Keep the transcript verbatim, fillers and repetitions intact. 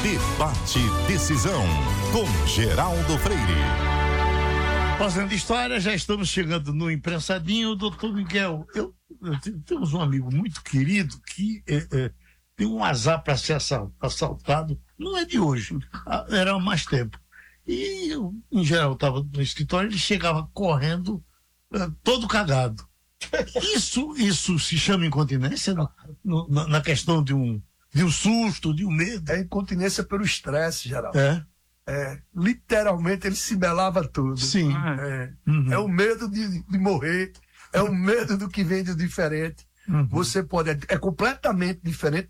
Debate Decisão, com Geraldo Freire. Fazendo história, já estamos chegando no Imprensadinho. Doutor Miguel, eu, eu tenho, temos um amigo muito querido que é, é, tem um azar para ser assaltado, não é de hoje, era há mais tempo. E eu, em geral, estava no escritório, ele chegava correndo, é, todo cagado. Isso, isso se chama incontinência no, no, na, na questão de um, de um susto, de um medo? É incontinência pelo estresse, Geraldo. É. É, literalmente ele se melava tudo. Sim. É, Uhum. é o medo de, de morrer, é o medo do que vem de diferente. Uhum. Você pode, é, é completamente diferente